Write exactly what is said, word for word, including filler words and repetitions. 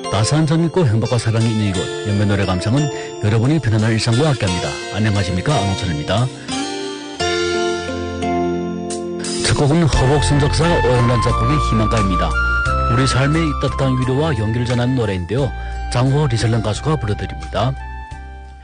따스한 재밌고 행복과 사랑이 있는 이곳 연변 노래 감상은 여러분이 편안한 일상과 함께합니다. 안녕하십니까, 안홍철입니다. 첫 곡은 허복순 작사 오영란 작곡의 희망가입니다. 우리 삶의 따뜻한 위로와 용기를 전하는 노래인데요. 장호 리셀런 가수가 불러드립니다.